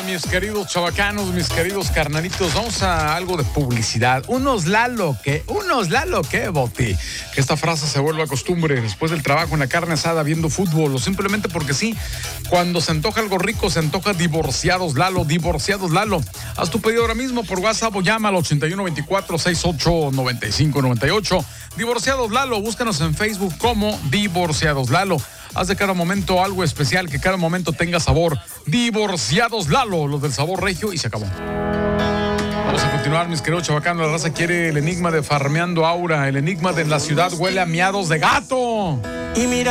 mis queridos chavacanos, mis queridos carnalitos. Vamos a algo de publicidad. Unos Lalo que, Boti. Que esta frase se vuelva costumbre después del trabajo en la carne asada viendo fútbol o simplemente porque sí. Cuando se antoja algo rico, se antoja Divorciados Lalo. Haz tu pedido ahora mismo por WhatsApp o llama al 8124-689598. Divorciados Lalo, búscanos en Facebook como Divorciados Lalo. Haz de cada momento algo especial, que cada momento tenga sabor. Divorciados Lalo, los del sabor regio, y se acabó. Vamos a continuar, mis queridos chavacanos. La raza quiere el enigma de Farmeando Aura. El enigma de la ciudad huele a miados de gato. Y mira.